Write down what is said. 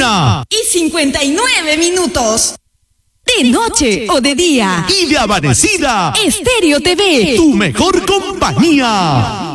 1:59. De noche o de día. Y de amanecida. Estéreo TV. Tu mejor compañía.